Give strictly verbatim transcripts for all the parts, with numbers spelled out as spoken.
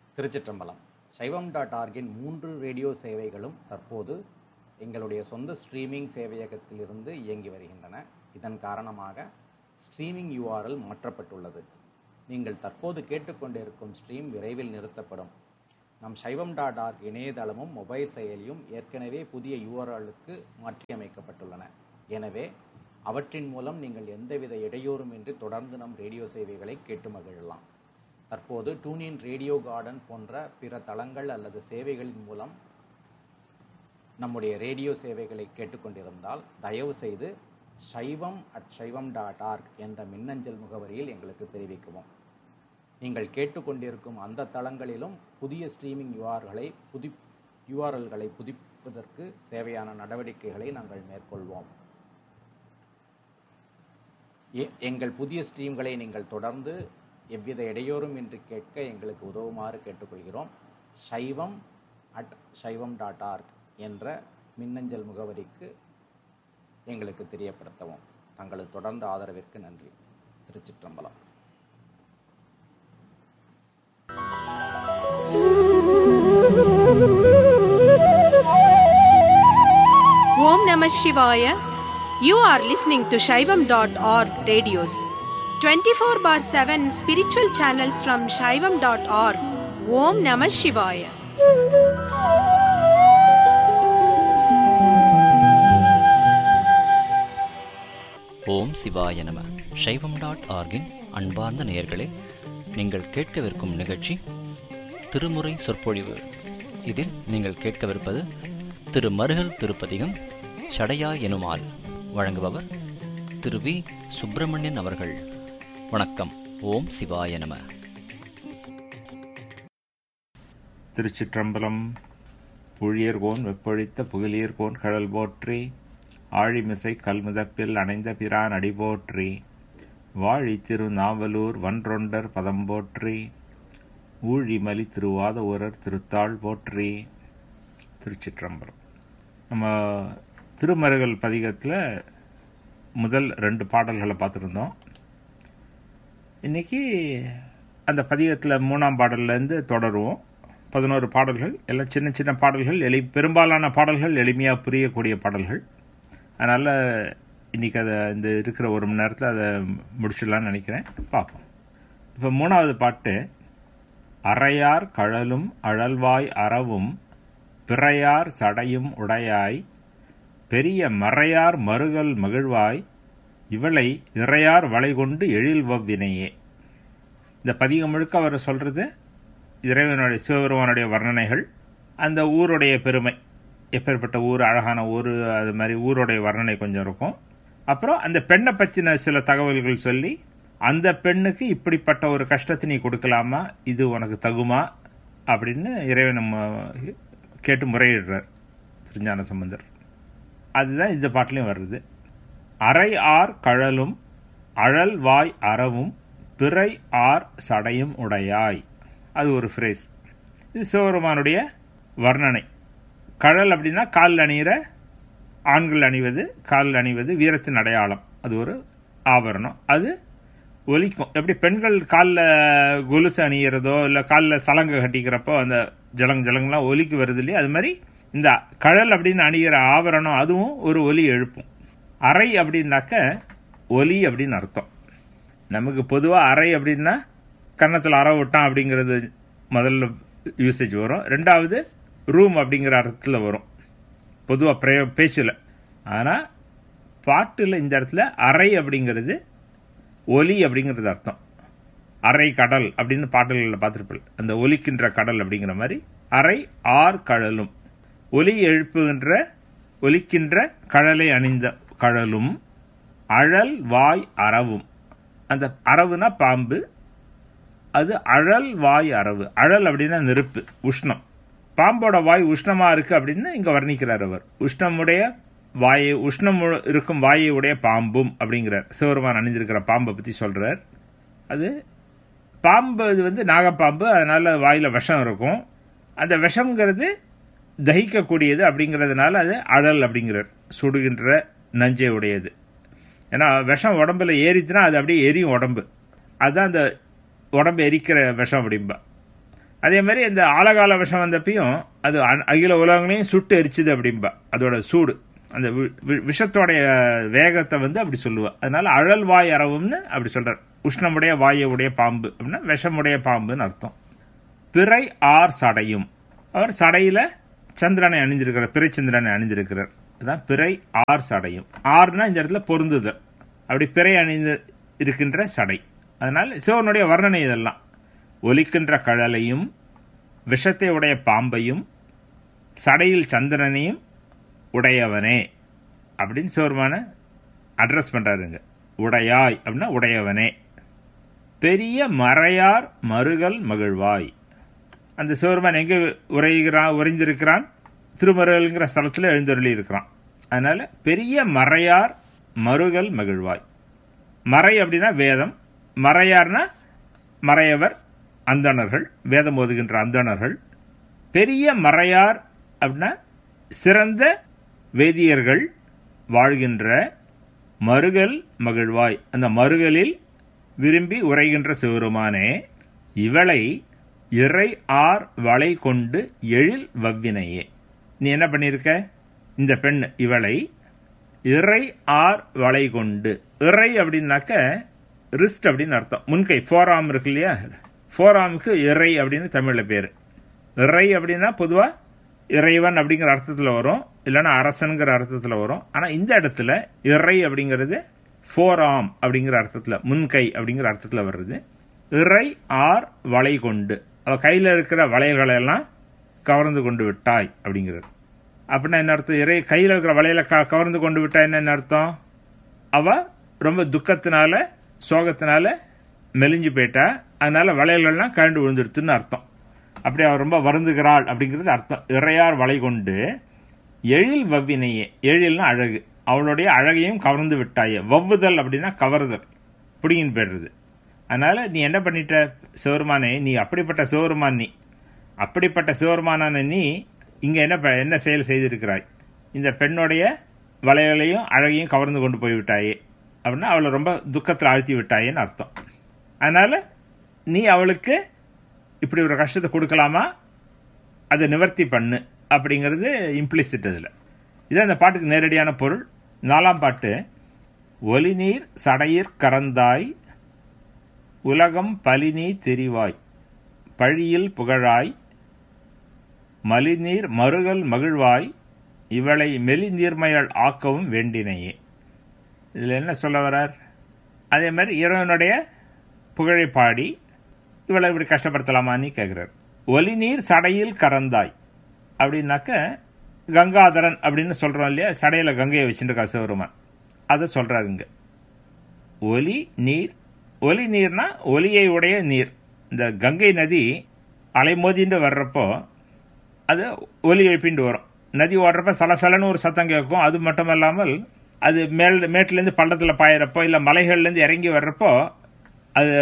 திருச்சிற்றம்பலம். சைவம் டாட் ஆர்கின் மூன்று ரேடியோ சேவைகளும் தற்போது எங்களுடைய சொந்த ஸ்ட்ரீமிங் சேவையகத்திலிருந்து இயங்கி வருகின்றன. இதன் காரணமாக ஸ்ட்ரீமிங் யூஆர்எல் மாற்றப்பட்டுள்ளது. நீங்கள் தற்போது கேட்டுக்கொண்டிருக்கும் ஸ்ட்ரீம் விரைவில் நிறுத்தப்படும். நம் சைவம் டாட் ஆர்க் இணையதளமும் மொபைல் செயலியும் ஏற்கனவே புதிய யூஆர்எல்லுக்கு மாற்றியமைக்கப்பட்டுள்ளன. எனவே அவற்றின் மூலம் நீங்கள் எந்தவித இடையூறுமின்றி தொடர்ந்து நம் ரேடியோ சேவைகளை கேட்டு மகிழலாம். தற்போது டூனின் ரேடியோ கார்டன் போன்ற பிற தளங்கள் அல்லது சேவைகளின் மூலம் நம்முடைய ரேடியோ சேவைகளை கேட்டுக்கொண்டிருந்தால் தயவு செய்து சைவம் அட் சைவம் டாட் ஆர்க் என்ற மின்னஞ்சல் முகவரியில் எங்களுக்கு தெரிவிக்கவும். நீங்கள் கேட்டுக்கொண்டிருக்கும் அந்த தளங்களிலும் புதிய ஸ்ட்ரீமிங் யூஆர்களை புதி யூஆர்எல்களை புதுப்பிப்பதற்கு தேவையான நடவடிக்கைகளை நாங்கள் மேற்கொள்வோம். எங்கள் புதிய ஸ்ட்ரீம்களை நீங்கள் தொடர்ந்து எவ்வித இடையூறும் இன்றி கேட்க எங்களுக்கு உதவுமாறு கேட்டுக்கொள்கிறோம். சைவம் அட் சைவம் டாட் ஆர்க் என்ற மின்னஞ்சல் முகவரிக்கு எங்களுக்கு தெரியப்படுத்தவும். தங்களது தொடர்ந்த ஆதரவிற்கு நன்றி. திருச்சிற்றம்பலம். ஓம் நம சிவாய. You are listening to Shaivam dot org radios. twenty-four bar seven spiritual channels from Shaivam dot org. Om Namah Shivaya. ஓம் சிவாய நம. சைவம் டாட் ஆர்கின் அன்பார்ந்த நேயர்களே, நீங்கள் கேட்கவிருக்கும் நிகழ்ச்சி திருமுறை சொற்பொழிவு. இதில் நீங்கள் கேட்கவிருப்பது திரு மருகல் திருப்பதிகம் சடையா எனுமால். வழங்குபவர் திரு வி சுப்பிரமணியன் அவர்கள். வணக்கம். ஓம் சிவாய நம. திருச்சிற்றம்பலம். புழியர்கோன் வெப்பொழித்த புகழியர்கோன் கடல் போற்றி, ஆழிமிசை கல்முதப்பில் அணைந்த பிரான் அடி போற்றி, வாழி திரு நாவலூர் வன்றொண்டர் பதம் போற்றி, ஊழிமலி திருவாத ஊரர் திருத்தாள் போற்றி. திருச்சிற்றம்பலம். நம்ம திருமருகல் பதிகத்தில் முதல் ரெண்டு பாடல்களை பார்த்துருந்தோம். இன்றைக்கி அந்த பதிகத்தில் மூணாம் பாடல்லேருந்து தொடருவோம். பதினோரு பாடல்கள், எல்லாம் சின்ன சின்ன பாடல்கள், எளி பெரும்பாலான பாடல்கள் எளிமையாக புரியக்கூடிய பாடல்கள். அதனால் இன்றைக்கி அதை இந்த இருக்கிற ஒரு மணி நேரத்தில் அதை முடிச்சிடலான்னு நினைக்கிறேன். பார்ப்போம். இப்போ மூணாவது பாட்டு, அறையார் கழலும் அழல்வாய் அறவும் பிறையார் சடையும் உடையாய், பெரிய மறையார் மருகல் மகிழ்வாய், இவளை இறையார் வளை கொண்டு எழில்வவ்வினையே. இந்த பதிகம் முழுக்க அவர் சொல்கிறது இறைவனுடைய சிவபெருமானுடைய வர்ணனைகள், அந்த ஊருடைய பெருமை, எப்பேற்பட்ட ஊர், அழகான ஊர், அது மாதிரி ஊருடைய வர்ணனை கொஞ்சம் இருக்கும். அப்புறம் அந்த பெண்ணை பற்றின சில தகவல்கள் சொல்லி, அந்த பெண்ணுக்கு இப்படிப்பட்ட ஒரு கஷ்டத்தை நீ கொடுக்கலாமா, இது உனக்கு தகுமா அப்படின்னு இறைவன் நம்ம கேட்டு முறையிடுறார் திருஞான சம்பந்தர். அதுதான் இந்த பாட்டிலையும் வருது. அறை ஆர் கழலும் அழல் வாய் அறவும் பிறை ஆர் சடையும் உடையாய். அது ஒரு ஃப்ரேஸ். இது சிவபெருமானுடைய வர்ணனை. கழல் அப்படின்னா காலில் அணிகிற, ஆண்கள் அணிவது, காலில் அணிவது வீரத்தின் அடையாளம். அது ஒரு ஆபரணம். அது ஒலிக்கும். எப்படி பெண்கள் காலில் கொலுசு அணிகிறதோ இல்லை காலில் சலங்கை கட்டிக்கிறப்போ அந்த ஜலங் ஜலங்கெலாம் ஒலிக்கு வருது இல்லையா, அது மாதிரி இந்த கழல் அப்படின்னு அணிகிற ஆபரணம் அதுவும் ஒரு ஒலி எழுப்பும். அறை அப்படின்னாக்க ஒலி அப்படின்னு அர்த்தம். நமக்கு பொதுவாக அறை அப்படின்னா கன்னத்தில் அற விட்டான் அப்படிங்கிறது முதல்ல யூசேஜ் வரும். ரெண்டாவது ரூம் அப்படிங்கிற அர்த்தத்தில் வரும் பொதுவாக பிரயோ பேச்சில். ஆனால் பாட்டில் இந்த இடத்துல அறை அப்படிங்கிறது ஒலி அப்படிங்கிறது அர்த்தம். அறை கடல் அப்படின்னு பாடல்களில் பார்த்துருப்பேன், அந்த ஒலிக்கின்ற கடல் அப்படிங்கிற மாதிரி. அறை ஆர் கழலும், ஒலி எழுப்புகின்ற ஒலிக்கின்ற கழலை அணிந்த கழலும், அழல் வாய் அறவும். அந்த அரவுனா பாம்பு, அது அழல் வாய் அரவு. அழல் அப்படின்னா நெருப்பு, உஷ்ணம். பாம்போட வாய் உஷ்ணமாக இருக்குது அப்படின்னு இங்கே வர்ணிக்கிறார் அவர். உஷ்ணமுடைய வாயை, உஷ்ணம் இருக்கும் வாயை உடைய பாம்பும் அப்படிங்கிறார். சிவபெருமான் அணிந்திருக்கிற பாம்பை பற்றி சொல்கிறார். அது பாம்பு, இது வந்து நாகப்பாம்பு, அதனால் வாயில் விஷம் இருக்கும். அந்த விஷம்ங்கிறது தகிக்கக்கூடியது அப்படிங்கிறதுனால அது அழல் அப்படிங்கிறார். சுடுகின்ற நஞ்சை உடையது. ஏன்னா விஷம் உடம்புல ஏறிச்சுன்னா அது அப்படியே எரியும் உடம்பு. அதுதான் அந்த உடம்பு எரிக்கிற விஷம் அப்படிம்பா. அதே மாதிரி இந்த ஆலகால விஷம் வந்தப்பையும் அது அகில உலகங்களையும் சுட்டு எரிச்சுது அப்படின்பா. அதோட சூடு அந்த விஷத்தோடைய வேகத்தை வந்து அப்படி சொல்லுவா. அதனால அழல் வாய் அரவும்னு அப்படி சொல்றார். உஷ்ணமுடைய வாயுடைய பாம்பு அப்படின்னா விஷமுடைய பாம்புன்னு அர்த்தம். பிறை ஆர் சடையும், அவர் சடையில சந்திரனை அணிந்திருக்கிறார், பிறை சந்திரனை அணிந்திருக்கிறார். அதுதான் பிறை ஆர் சடையும். ஆர்னா இந்த இடத்துல பொருந்துதல், அப்படி பிறை அணிந்து இருக்கின்ற சடை. அதனால சிவனுடைய வர்ணனை இதெல்லாம். ஒலிக்கின்ற கழலையும் விஷத்தை உடைய பாம்பையும் சடையில் சந்திரனையும் உடையவனே அப்படின்னு சிவருமான அட்ரஸ் பண்றாருங்க. உடையாய் அப்படின்னா உடையவனே. பெரிய மறையார் மருகல் மகிழ்வாய். அந்த சிவருமான் எங்கே உரைகிறான் உறைந்திருக்கிறான்? திருமருகல்ங்கிற ஸ்தலத்தில் எழுந்தருளி இருக்கிறான். அதனால பெரிய மறையார் மருகல் மகிழ்வாய். மறை அப்படின்னா வேதம், மறையார்னா மறையவர், அந்தணர்கள், வேதம் ஓதுகின்ற அந்தணர்கள். பெரிய மறையார் அப்படின்னா சிறந்த வேதியர்கள் வாழ்கின்ற மருகல் மகிழ்வாய். அந்த மருகலில் விரும்பி உரைகின்ற சிவருமானே, இவளை இறை ஆர் வளை கொண்டு எழில் வவ்வினையே. நீ என்ன பண்ணியிருக்க? இந்த பெண் இவளை இறை ஆர் வளை கொண்டு. இறை அப்படின்னாக்க ரிஸ்ட் அப்படின்னு அர்த்தம். முன்கை ஃபோராம் இருக்கு இல்லையா, ஃபோராமுக்கு இறை அப்படின்னு தமிழில் பேர். இறை அப்படின்னா பொதுவாக இறைவன் அப்படிங்கிற அர்த்தத்தில் வரும், இல்லைன்னா அரசனுங்கிற அர்த்தத்தில் வரும். ஆனால் இந்த இடத்துல இறை அப்படிங்கிறது ஃபோராம் அப்படிங்கிற அர்த்தத்தில், முன்கை அப்படிங்கிற அர்த்தத்தில் வர்றது. இறை ஆர் வளை கொண்டு, அவள் கையில் இருக்கிற வளையல்களை எல்லாம் கவர்ந்து கொண்டு விட்டாய் அப்படிங்கிறது. அப்படின்னா என்ன அர்த்தம்? இறை கையில் இருக்கிற வளையலை க கவர்ந்து கொண்டு விட்டாய் என்ன அர்த்தம்? அவள் ரொம்ப துக்கத்தினால சோகத்தினால மெலிஞ்சு போயிட்டா, அதனால வளையல்கள்லாம் கழண்டு விழுந்துடுத்துன்னு அர்த்தம். அப்படி அவள் ரொம்ப வருந்துகிறாள் அப்படிங்கிறது அர்த்தம். இறையார் வளை கொண்டு எழில் வவ்வினையே. எழில்னா அழகு, அவளுடைய அழகையும் கவர்ந்து விட்டாயே. வவ்வுதல் அப்படின்னா கவர்தல், பிடிங்கின்னு போயிடுறது. அதனால நீ என்ன பண்ணிட்ட சிவருமானே, நீ அப்படிப்பட்ட சிவருமான், நீ அப்படிப்பட்ட சிவருமானான நீ இங்கே என்ன என்ன செயல் செய்திருக்கிறாய்? இந்த பெண்ணுடைய வளையலையும் அழகையும் கவர்ந்து கொண்டு போய்விட்டாயே அப்படின்னா அவளை ரொம்ப துக்கத்தில் ஆழ்த்தி விட்டாயேன்னு அர்த்தம். அதனால நீ அவளுக்கு இப்படி ஒரு கஷ்டத்தை கொடுக்கலாமா, அதை நிவர்த்தி பண்ணு அப்படிங்கிறது இம்ப்ளிசிட். அதில் இதான் அந்த பாட்டுக்கு நேரடியான பொருள். நாலாம் பாட்டு, ஒலி நீர் சடையிற் கரந்தாய் உலகம் பலினி தெரிவாய் பழியில் புகழாய் மலிநீர் மருகல் மகிழ்வாய் இவளை மெலி நீர்மையால் ஆக்கவும் வேண்டினையே. இதில் என்ன சொல்ல வரார்? அதே மாதிரி இறைவனுடைய புகழை பாடி இவளை இப்படி கஷ்டப்படுத்தலாமான்னு கேட்குறார். ஒலி நீர் சடையில் கரந்தாய் அப்படின்னாக்க கங்காதரன் அப்படின்னு சொல்கிறோம் இல்லையா, சடையில் கங்கையை வச்சுருக்கா சிவருமான், அதை சொல்கிறாருங்க. ஒலி நீர், ஒலி நீர்னா ஒலியை உடைய நீர். இந்த கங்கை நதி அலைமோதிண்டு வர்றப்போ அது ஒலி எழுப்பிண்டு வரும். நதி ஓடுறப்ப சலசலன்னு ஒரு சத்தம் கேட்கும். அது மட்டும் இல்லாமல் அது மேல் மேட்டிலேருந்து பள்ளத்தில் பாயிறப்போ இல்லை மலைகள்லேருந்து இறங்கி வர்றப்போ அது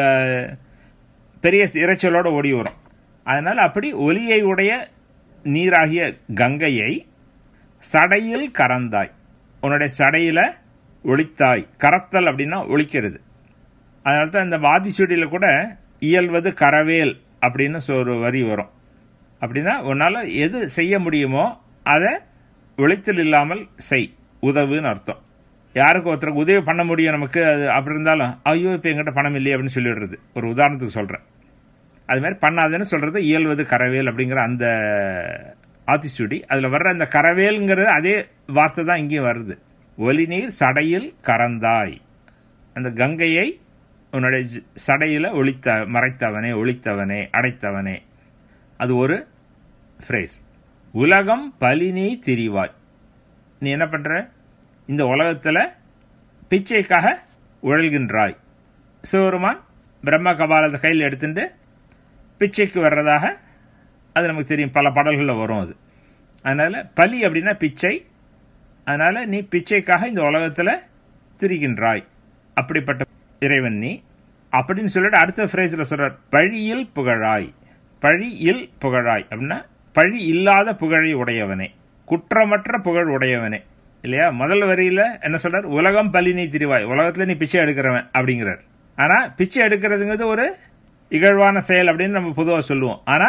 பெரிய இறைச்சலோடு ஓடி வரும். அதனால் அப்படி ஒலியை உடைய நீராகிய கங்கையை சடையில் கரந்தாய், உன்னுடைய சடையில் ஒளித்தாய். கரத்தல் அப்படின்னா ஒழிக்கிறது. அதனால தான் இந்த வாதிச்சுடியில் கூட இயல்வது கரவேல் அப்படின்னு ஒரு வரி வரும். அப்படின்னா உன்னால் எது செய்ய முடியுமோ அதை ஒழித்தல் இல்லாமல் செய், உதவுன்னு அர்த்தம். யாருக்கு ஒருத்தருக்கு உதவி பண்ண முடியும் நமக்கு, அது அப்படி இருந்தாலும் ஐயோ இப்போ எங்கிட்ட பணம் இல்லையே அப்படின்னு சொல்லிடுறது. ஒரு உதாரணத்துக்கு சொல்கிறேன். அது மாதிரி பண்ணாதுன்னு சொல்கிறது இயல்வது கரவேல் அப்படிங்கிற அந்த ஆத்திச்சுடி. அதில் வர்ற அந்த கரவேல்ங்கிறது அதே வார்த்தை தான் இங்கேயும் வருது. ஒலி நீர் சடையில் கரந்தாய், அந்த கங்கையை உன்னுடைய சடையில் ஒளித்த மறைத்தவனே, ஒளித்தவனே, அடைத்தவனே. அது ஒரு ஃப்ரேஸ். உலகம் பலினி திரிவாய், நீ என்ன பண்ணுற? இந்த உலகத்தில் பிச்சைக்காக உழல்கின்றாய். சிவருமான் பிரம்ம கபாலத்தை கையில் எடுத்துட்டு பிச்சைக்கு வர்றதாக அது நமக்கு தெரியும், பல பாடல்களில் வரும் அது. அதனால் பலி அப்படின்னா பிச்சை. அதனால் நீ பிச்சைக்காக இந்த உலகத்தில் திரிகின்றாய், அப்படிப்பட்ட இறைவன் நீ அப்படின்னு சொல்லிட்டு அடுத்த ஃப்ரேஸில் சொல்கிறார், பழியில் புகழாய். பழியில் புகழாய் அப்படின்னா பழி இல்லாத புகழை உடையவனே, குற்றமற்ற புகழ் உடையவனே இல்லையா. முதல் வரியில் என்ன சொல்றார்? உலகம் பலினி திரிவாய், உலகத்தில் நீ பிச்சை எடுக்கிறவன் அப்படிங்கிறார். ஆனால் பிச்சை எடுக்கிறதுங்கிறது ஒரு இகழ்வான செயல் அப்படின்னு நம்ம பொதுவாக சொல்லுவோம். ஆனால்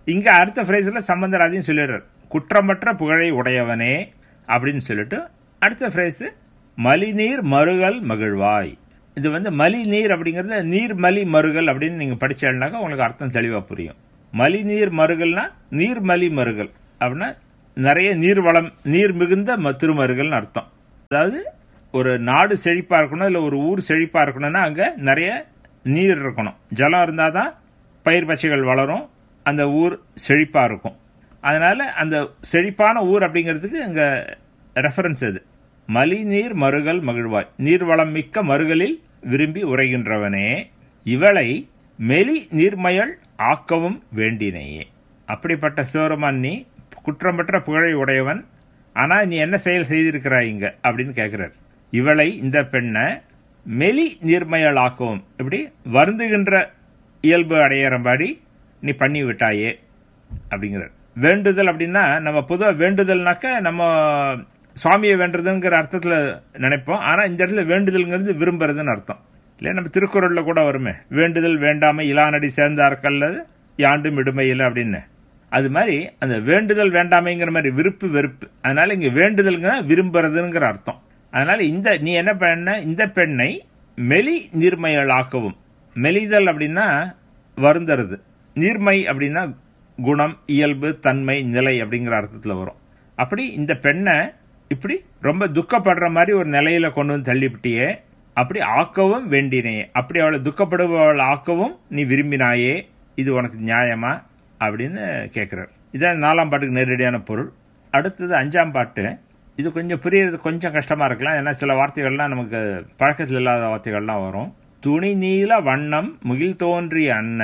இங்கே அடுத்த ஃப்ரேஸில் சம்பந்தர் அதையும் சொல்லிடுறார், குற்றமற்ற புகழை உடையவனே அப்படின்னு சொல்லிட்டு அடுத்த ஃப்ரேஸு மலிநீர் மருகல் மகிழ்வாய். இது வந்து மலி நீர் அப்படிங்கிறது நீர் மலி மருகல் அப்படின்னு நீங்கள் படிச்சேன்னாக்கா உங்களுக்கு அர்த்தம் தெளிவாக புரியும். மலி நீர் மருகல்னா நீர் மலி மருகல் அப்படின்னா நிறைய நீர் வளம் நீர் மிகுந்த திருமருகல்னு அர்த்தம். அதாவது ஒரு நாடு செழிப்பாக இருக்கணும், இல்லை ஒரு ஊர் செழிப்பாக இருக்கணும்னா அங்கே நிறைய நீர் இருக்கணும், ஜலம் இருந்தால் தான் பயிர் பச்சைகள் வளரும், அந்த ஊர் செழிப்பாக இருக்கும். அதனால் அந்த செழிப்பான ஊர் அப்படிங்கிறதுக்கு இங்கே ரெஃபரன்ஸ் அது. மலி நீர் மருகல் மகிழ்வாய், நீர்வளம் மிக்க மருகலில் விரும்பி உரைகின்றவனே இவளை மெலி நீர்மயல் ஆக்கவும் வேண்டினையே. அப்படிப்பட்ட சிவருமான் நீ குற்றமற்ற புகழை உடையவன், ஆனால் நீ என்ன செயல் செய்திருக்கிறாய் இங்க அப்படின்னு கேட்கிறார். இவளை இந்த பெண்ணை மெலி நீர்மயல் ஆக்கவும், இப்படி வருந்துகின்ற இயல்பு அடையிறபாடி நீ பண்ணி விட்டாயே அப்படிங்கிறார். வேண்டுதல் அப்படின்னா நம்ம பொதுவாக வேண்டுதல்னாக்க நம்ம சுவாமியை வேண்டுறதுங்கிற அர்த்தத்தில் நினைப்போம். ஆனால் இந்த இடத்துல வேண்டுதல்ங்கிறது விரும்புறதுன்னு அர்த்தம் இல்லையா? நம்ம திருக்குறளில் கூட வருமே, வேண்டுதல் வேண்டாமை இலானடி சேர்ந்தார்கல்ல யாண்டும் இடுமையில் அப்படின்னு. அது மாதிரி அந்த வேண்டுதல் வேண்டாமைங்கிற மாதிரி விருப்பு வெறுப்பு, அதனால இங்கே வேண்டுதல்ங்கிற விரும்புறதுங்கிற அர்த்தம். அதனால இந்த நீ என்ன பண்ண, இந்த பெண்ணை மெலி நீர்மையல் ஆக்கவும். மெலிதல் அப்படின்னா வருந்துறது, நீர்மை அப்படின்னா குணம் இயல்பு தன்மை நிலை அப்படிங்கிற அர்த்தத்தில் வரும். அப்படி இந்த பெண்ணை இப்படி ரொம்ப துக்கப்படுற மாதிரி ஒரு நிலையில கொண்டு வந்து தள்ளிவிட்டியே, அப்படி ஆக்கவும் வேண்டினே, அப்படி அவளை துக்கப்படுபவள் ஆக்கவும் நீ விரும்பினாயே, இது உனக்கு நியாயமா அப்படின்னு கேட்கிறார். இதான் நாலாம் பாட்டுக்கு நேரடியான பொருள். அடுத்தது அஞ்சாம் பாட்டு. இது கொஞ்சம் புரியறது கொஞ்சம் கஷ்டமா இருக்கலாம், ஏன்னா சில வார்த்தைகள்லாம் நமக்கு பழக்கத்தில் இல்லாத வார்த்தைகள்லாம் வரும். துணி நீல வண்ணம் முகில் தோன்றிய அன்ன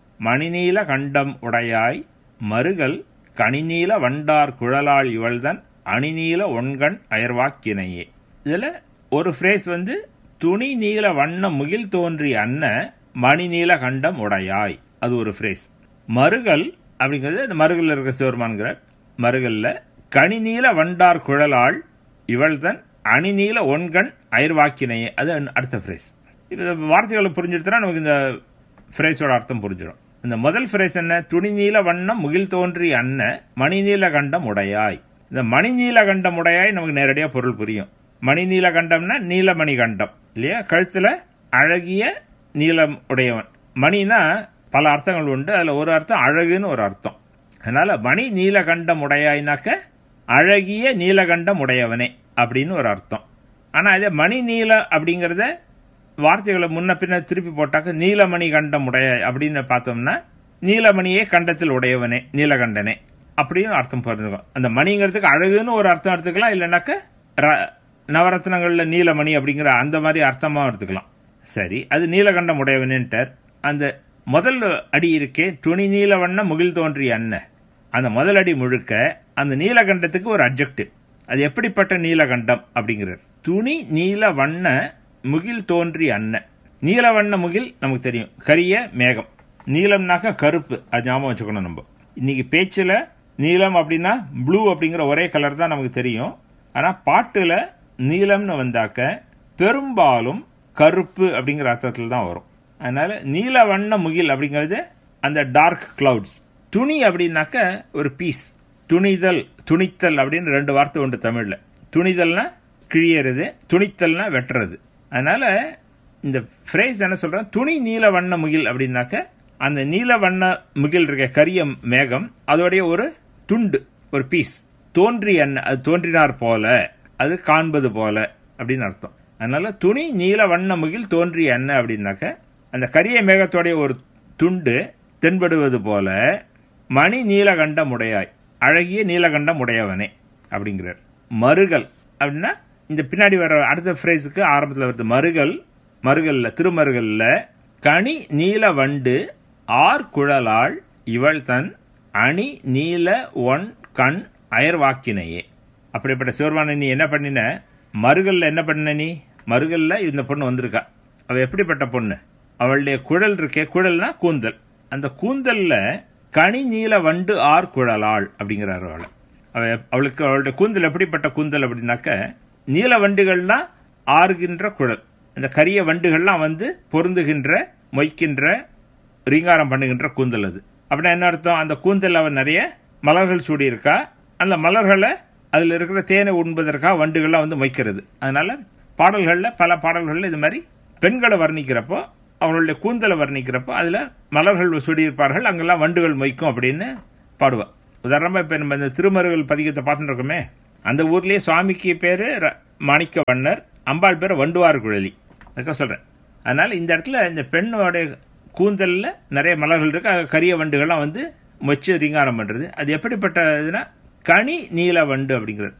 மணிநீல கண்டம் உடையாய் மருகல் கனிநீல வண்டார் குழலாள் இவள்தன் அணிநீல ஒன்கண் அயர்வாக்கினையே. இதுல ஒரு ஃப்ரேஸ் வந்து துணி நீல வண்ணம் முகில் தோன்றிய அன்ன மணிநீல கண்டம் உடையாய், அது ஒரு ஃப்ரேஸ். மருகல் அப்படிங்கிறது அந்த மருகல் இருக்க சிவருமான்கிறார். மருகல்ல கனிநீல வண்டார் குழலாள் இவள்தன் அணிநீல ஒன்கண் அயர்வாக்கினையே, அது அடுத்த ஃப்ரேஸ். இது வார்த்தைகளை புரிஞ்சுட்டுனா நமக்கு இந்த ஃப்ரேஸோட அர்த்தம் புரிஞ்சிடும். இந்த முதல் ஃப்ரேஸ் என்ன, துணி நீல வண்ணம் முகில் தோன்றிய அன்ன மணிநீல கண்டம் உடையாய். இந்த மணிநீல கண்டம் உடையாய் நமக்கு நேரடியாக பொருள் புரியும். மணிநீல கண்டம்னா நீலமணி கண்டம் இல்லையா, கழுத்துல அழகிய நீலம் உடையவன். மணினா பல அர்த்தங்கள் உண்டு, அதுல ஒரு அர்த்தம் அழகுன்னு ஒரு அர்த்தம். அதனால மணி நீல கண்டம் உடையாய்னாக்க அழகிய நீலகண்டம் உடையவனே அப்படின்னு ஒரு அர்த்தம். ஆனா இதே மணி நீல அப்படிங்கிறத வார்த்தைகளை முன்ன பின்ன திருப்பி போட்டாக்க நீலமணி கண்டம் உடைய அப்படின்னு பார்த்தோம்னா நீலமணியே கண்டத்தில் உடையவனே நீலகண்டனே அப்படின்னு அர்த்தம் புரிஞ்சுக்கும். அந்த மணிங்கிறதுக்கு அழகுன்னு ஒரு அர்த்தம் எடுத்துக்கலாம், இல்லைன்னாக்க நவரத்னங்கள்ல நீலமணி அப்படிங்கிற அந்த மாதிரி அர்த்தமா எடுத்துக்கலாம். சரி, அது நீலகண்டம் உடையவனேன்ட்டார். அந்த முதல் அடி இருக்கே துணி நீல வண்ண முகில் தோன்றிய அன்ன, அந்த முதல் அடி முழுக்க அந்த நீலகண்டத்துக்கு ஒரு அட்ஜெக்டிவ். அது எப்படிப்பட்ட நீலகண்டம் அப்படிங்கிறார். துணி நீல வண்ண முகில் தோன்றி அன்ன. நீல வண்ண முகில் நமக்கு தெரியும், கரிய மேகம். நீலம்னாக்க கருப்பு, அது ஞாபகம் வச்சுக்கணும். நம்ம இன்னைக்கு பேச்சில் நீலம் அப்படின்னா ப்ளூ அப்படிங்கிற ஒரே கலர் தான் நமக்கு தெரியும். ஆனால் பாட்டுல நீலம்னு வந்தாக்க பெரும்பாலும் கருப்பு அப்படிங்கிற அர்த்தத்தில் தான் வரும். அதனால நீல வண்ண முகில் அப்படிங்கிறது அந்த டார்க் கிளவுட்ஸ். துணி அப்படின்னாக்க ஒரு பீஸ், துணிதல் துணித்தல் அப்படின்னு ரெண்டு வார்த்தை உண்டு தமிழ்ல. துணிதல்னா கிழியறது, துணித்தல்னா வெட்டுறது. அதனால இந்த ஃப்ரேஸ் என்ன சொல்ற, துணி நீல வண்ண முகில் அப்படின்னாக்க அந்த நீல வண்ண முகில் இருக்க கரிய மேகம் அதோடைய ஒரு துண்டு, ஒரு பீஸ். தோன்றி என்ன, அது தோன்றினார் போல, அது காண்பது போல அப்படின்னு அர்த்தம். அதனால துணி நீல வண்ண முகில் தோன்றி என்ன அப்படின்னாக்க அந்த கரிய மேகத்தோடைய ஒரு துண்டு தென்படுவது போல மணி நீலகண்டம் உடையாய், அழகிய நீலகண்டம் உடையவனே அப்படிங்கிறார். மருகல் அப்படின்னா இந்த பின்னாடி வர அடுத்த ஃப்ரேஸுக்கு ஆரம்பத்தில் வருது மருகல். மருகல்ல திருமருகல்ல கனி நீல வண்டு ஆர் குழலாள் இவள் தன் அணி நீல ஒன் கண் அயர்வாக்கினையே. அப்படிப்பட்ட சிவருமான நீ என்ன பண்ணின, மருகல்ல என்ன பண்ண நீ, மருகல்ல இந்த பொண்ணு வந்திருக்கா. அவள் எப்படிப்பட்ட பொண்ணு, அவளுடைய குழல் இருக்கே, குழல்னா கூந்தல், அந்த கூந்தல்ல கனி நீல வண்டு ஆர் குழலாள் அப்படிங்கிறார். அவளை அவ அவளுக்கு அவளுடைய கூந்தல் எப்படிப்பட்ட கூந்தல் அப்படின்னாக்க நீல வண்டுகள்லாம் ஆறுகின்ற குழல், இந்த கரிய வண்டுகள்லாம் வந்து பொருந்துகின்ற மொய்க்கின்ற ரீங்காரம் பண்ணுகின்ற கூந்தல் அது. அப்படின்னா என்ன அர்த்தம்? அந்த கூந்தல் அவன் நிறைய மலர்கள் சூடியிருக்கா, அந்த மலர்களை அதில் இருக்கிற தேனை உண்பதற்காக வண்டுகள்லாம் வந்து மொய்க்கிறது. அதனால பாடல்களில் பல பாடல்களில் இது மாதிரி பெண்களை வர்ணிக்கிறப்போ, அவங்களுடைய கூந்தலை வர்ணிக்கிறப்போ அதில் மலர்கள் சூடியிருப்பார்கள், அங்கெல்லாம் வண்டுகள் மொய்க்கும் அப்படின்னு பாடுவாள். உதாரணமாக இப்போ நம்ம இந்த திருமருகல் பதிகத்தை பார்த்துட்டு இருக்கோமே, அந்த ஊர்லேயே சுவாமிக்கு பேர் மாணிக்க வண்ணர், அம்பாள் பேர் வண்டுவார் குழலி. அதுக்காக சொல்கிறேன். அதனால் இந்த இடத்துல இந்த பெண்ணோடைய கூந்தலில் நிறைய மலர்கள் இருக்கு, கரிய வண்டுகள்லாம் வந்து மொச்சு ரீங்காரம் பண்ணுறது. அது எப்படிப்பட்ட இதுனா கனி நீல வண்டு அப்படிங்கிறது.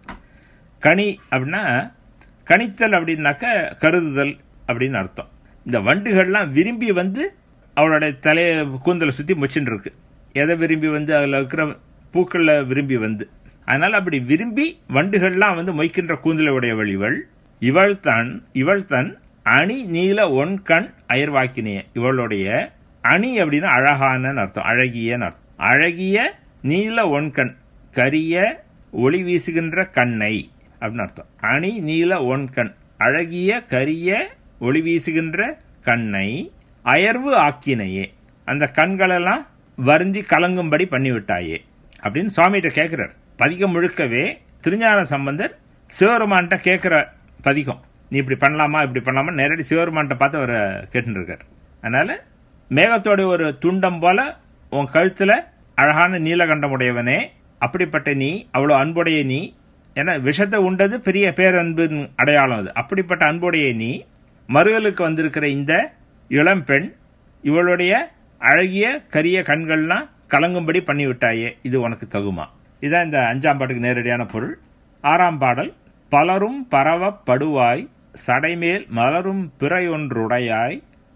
கனி அப்படின்னா கணித்தல் அப்படின்னாக்க கருதுதல் அப்படின்னு அர்த்தம். இந்த வண்டுகள்லாம் விரும்பி வந்து அவளுடைய தலையை கூந்தலை சுற்றி மொச்சுன்னு இருக்கு. எதை விரும்பி வந்து அதில் இருக்கிற பூக்களில் விரும்பி வந்து, அதனால் அப்படி விரும்பி வண்டுகள்லாம் வந்து மொய்க்கின்ற கூந்தலை உடையவள் இவள். இவள் தன் இவள் தன் அணி நீல ஒன் கண் அயர்வாக்கினிய. இவளுடைய அணி அப்படின்னா அழகான அர்த்தம், அழகியன்னு அர்த்தம். அழகிய நீல ஒன் கண், கரிய ஒளி வீசுகின்ற கண்ணை அப்படின்னு அர்த்தம். அணி நீல ஒன் கண், அழகிய கரிய ஒளி வீசுகின்ற கண்ணை அயர்வு ஆக்கினையே, அந்த கண்களெல்லாம் வருந்தி கலங்கும்படி பண்ணிவிட்டாயே அப்படின்னு சுவாமிகிட்ட கேட்கிறார். பதிகம் முழுக்கவே திருஞான சம்பந்தர் சிவபெருமான்கிட்ட கேட்கிற பதிகம். நீ இப்படி பண்ணலாமா இப்படி பண்ணலாமா நேரடி சிவபெருமான்கிட்ட பார்த்து அவரை கேட்டுன்னு இருக்கார். அதனால மேகத்தோட ஒரு துண்டம் போல உன் கழுத்துல அழகான நீலகண்டம் உடையவனே, அப்படிப்பட்ட நீ, அவ்வளோ அன்புடைய நீ, ஏன்னா விஷத்தை உண்டது பெரிய பேரன்பின் அடையாளம் அது. அப்படிப்பட்ட அன்புடைய நீ மருகலுக்கு வந்திருக்கிற இந்த இளம்பெண், இவளுடைய அழகிய கரிய கண்கள்லாம் கலங்கும்படி பண்ணிவிட்டாயே, இது உனக்கு தகுமா? இதுதான் இந்த அஞ்சாம் பாட்டுக்கு நேரடியான பொருள். ஆறாம் பாடல். பலரும் பரவப்படுவாய் சடைமேல் மலரும் பிறையொன்றுடையாய்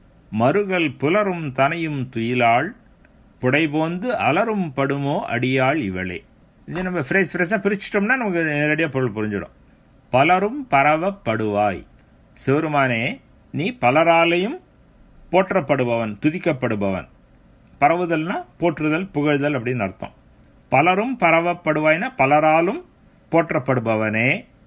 மருகல் புலரும் தனையும் துயிலாள் புடைபோந்து அலரும் படுமோ அடியாள் இவளே. இது நம்ம ஃப்ரேஸ் ஃப்ரெஷ்ஷாக பிரிச்சிட்டோம்னா நமக்கு நேரடியாக பொருள் புரிஞ்சிடும். பலரும் பரவப்படுவாய், சிவருமானே நீ பலராலையும் போற்றப்படுபவன், துதிக்கப்படுபவன். பரவுதல்னா போற்றுதல், புகழ்தல் அப்படின்னு அர்த்தம். பலரும் பரவப்படுவாய்னா பலராலும் போற்றப்படுபவனே,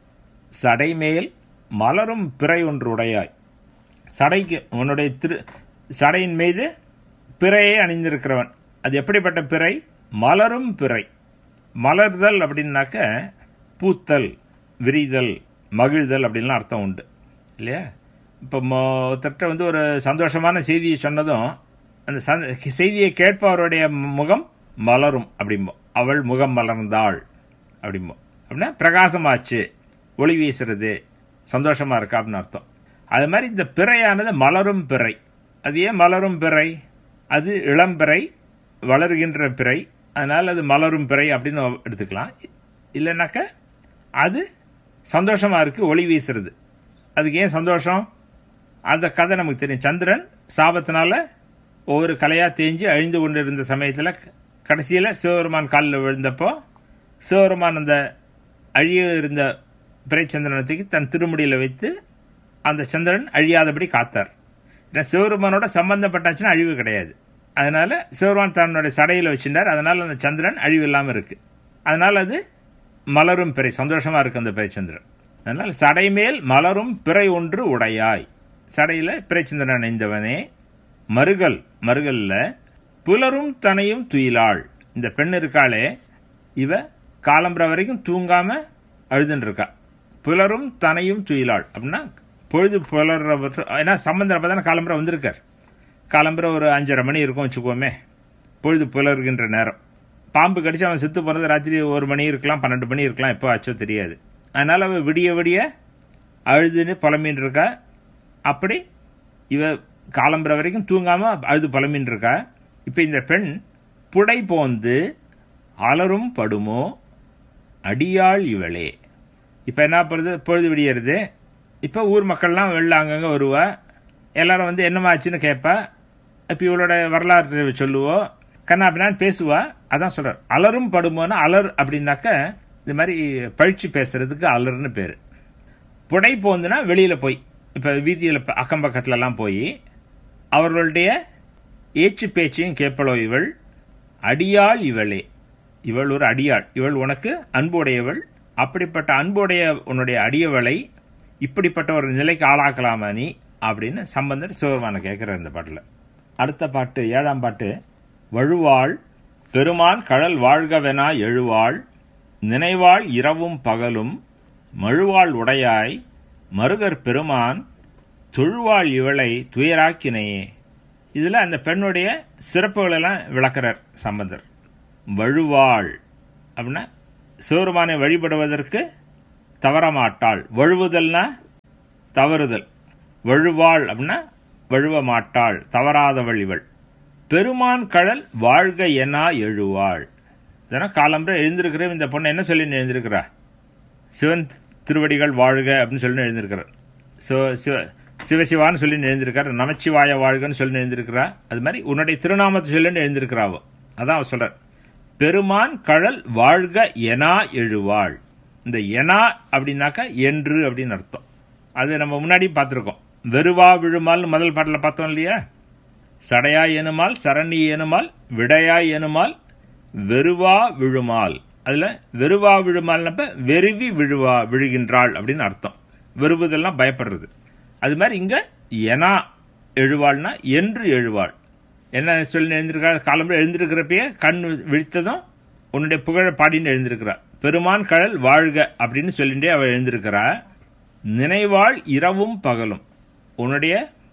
சடைமேல் மலரும் பிறை ஒன்று உடையாய். சடைக்கு உன்னுடைய திரு சடையின் மீது பிறையை அணிந்திருக்கிறவன். அது எப்படிப்பட்ட பிறை? மலரும் பிறை. மலர்தல் அப்படின்னாக்க பூத்தல், விரிதல், மகிழ்தல் அப்படின்லாம் அர்த்தம் உண்டு இல்லையா? இப்போ ஒருத்தர்கிட்ட வந்து ஒரு சந்தோஷமான செய்தியை சொன்னதும் அந்த செய்தியை கேட்பவருடைய முகம் மலரும் அப்படிம்போம். அவள் முகம் மலர்ந்தாள் அப்படிம்போம். அப்படின்னா பிரகாசமாச்சு, ஒளி வீசுறது, சந்தோஷமாக இருக்கா அப்படின்னு அர்த்தம். அது மாதிரி இந்த பிறையானது மலரும் பிறை. அது ஏன் மலரும் பிறை? அது இளம்பிறை, வளர்கின்ற பிறை, அதனால் அது மலரும் பிறை அப்படின்னு எடுத்துக்கலாம். இல்லைனாக்க அது சந்தோஷமாக இருக்குது, ஒளி வீசுறது. அதுக்கு ஏன் சந்தோஷம்? அந்த கதை நமக்கு தெரியும். சந்திரன் சாபத்தினால ஒவ்வொரு கலையாக தேஞ்சு அழிந்து கொண்டு இருந்த சமயத்தில் கடைசியில் சிவபெருமான் காலில் விழுந்தப்போ சிவபெருமான் அந்த அழிய இருந்த பிறைச்சந்திரனத்துக்கு தன் திருமுடியில் வைத்து அந்த சந்திரன் அழியாதபடி காத்தார். ஏன்னா சிவபெருமானோட சம்பந்தப்பட்டாச்சுன்னா அழிவு கிடையாது. அதனால சிவபெருமான் தன்னுடைய சடையில் வச்சுட்டார். அதனால் அந்த சந்திரன் அழிவு இல்லாமல் இருக்குது. அதனால் அது மலரும் பிறை, சந்தோஷமாக இருக்குது அந்த பிறைச்சந்திரன். அதனால் சடைமேல் மலரும் பிறை ஒன்று உடையாய், சடையில் பிறைச்சந்திரன் அணிந்தவனே. மருகல், மருகல்ல புலரும் தனையும் துயிலாள். இந்த பெண் இருக்காளே, இவ காலம்புற வரைக்கும் தூங்காம அழுதுன்னு இருக்கா. புலரும் தனையும் துயிலாள் அப்படின்னா பொழுது புலர்ற, ஏன்னா சம்பந்தம் அப்போ தானே காலம்புற வந்திருக்கார். காலம்புற ஒரு அஞ்சரை மணி இருக்கும் வச்சுக்கோமே, பொழுது புலர்கின்ற நேரம். பாம்பு கடிச்சு அவன் செத்து போகிறது ராத்திரி ஒரு மணி இருக்கலாம், பன்னெண்டு மணி இருக்கலாம், எப்போ ஆச்சோ தெரியாது. அதனால் அவள் விடிய விடிய அழுதுன்னு புலம்பின்னு இருக்கா. அப்படி இவ காலம்புற வரைக்கும் தூங்காமல் அழுது புலம்பின்னு இருக்கா. இப்போ இந்த பெண் புடை போந்து அலரும் படுமோ அடியாள் இவளே. இப்போ என்ன பண்ணுறது? பொழுது விடியறது. இப்போ ஊர் மக்கள்லாம் வெளில அங்கங்கே வருவா. எல்லாரும் வந்து என்னமா ஆச்சுன்னு கேட்பா. இப்போ இவளோட வரலாற்று சொல்லுவோம், கண்ணா அப்படின்னான்னு பேசுவா. அதான் சொல்கிறார் அலரும் படுமோன்னா. அலர் அப்படின்னாக்க இந்த மாதிரி பழிச்சு பேசுறதுக்கு அலர்னு பேர். புடை போந்துன்னா வெளியில் போய், இப்போ வீதியில் அக்கம் பக்கத்துலலாம் போய் அவர்களுடைய ஏச்சு பேச்சையும் கேட்பளோ இவள். அடியாள் இவளே, இவள் ஒரு அடியாள், இவள் உனக்கு அன்புடையவள். அப்படிப்பட்ட அன்புடைய உன்னுடைய அடியவளை இப்படிப்பட்ட ஒரு நிலைக்கு ஆளாக்கலாமா நீ அப்படின்னு சம்பந்தர் சிவபெருமானை கேட்குற இந்த பாட்டில். அடுத்த பாட்டு, ஏழாம் பாட்டு. வழுவாள் பெருமான் கழல் வாழ்கவெனா எழுவாள் நினைவாள் இரவும் பகலும் மழுவாள் உடையாய் மருகர் பெருமான் தொழுவாள் இவளை துயராக்கினையே. இதில் அந்த பெண்ணுடைய சிறப்புகளெல்லாம் விளக்கிறார் சம்பந்தர். வழுவாள் அப்படின்னா சிவருமானை வழிபடுவதற்கு தவறமாட்டாள். வழுவுதல்னா தவறுதல். வழுவாள் அப்படின்னா வழுவ மாட்டாள், தவறாதவள் இவள். பெருமான் கழல் வாழ்க எனா எழுவாள். இதனால் காலம்பரை எழுந்திருக்கிற இந்த பொண்ணை என்ன சொல்லி எழுந்திருக்கிறா? சிவன் திருவடிகள் வாழ்க அப்படின்னு சொல்லி எழுந்திருக்கிறார். சிவ சிவ சிவசிவான்னு சொல்லி எழுந்திருக்கார். நமச்சிவாய வாழ்கன்னு சொல்லி எழுந்திருக்கிறா. அது மாதிரி உன்னுடைய திருநாமத்தை சொல்லி எழுந்திருக்கிறாவோ. அதான் அவர் சொல்றார், பெருமான் கழல் வாழ்க எனா எழுவாள். இந்த எனா அப்படின்னாக்கா என்று அப்படின்னு அர்த்தம். அது நம்ம முன்னாடி பார்த்துருக்கோம். வெறுவா விழுமால் முதல் பாட்டில் பார்த்தோம் இல்லையா? சடையாய் எனுமால் சரணி எனுமால் விடையாய் எனுமால் வெறுவா விழுமால். அதில் வெறுவா விழுமால்னப்ப வெறுவி விழுவா விழுகின்றாள் அப்படின்னு அர்த்தம். வெறுவுதெல்லாம் பயப்படுறது. அது மாதிரி இங்கே எனா எழுவாள்னா என்று எழுவாள். என்ன சொல்லி எழுந்திருக்கா? காலம்புற எழுந்திருக்கிறப்பயே கண் விழித்ததும் உன்னுடைய புகழ பாடின்னு எழுந்திருக்கிறா. பெருமான் கழல் வாழ்க அப்படின்னு சொல்லிட்டே அவள் எழுந்திருக்கிறா. நினைவாள் இரவும் பகலும். உன்னுடைய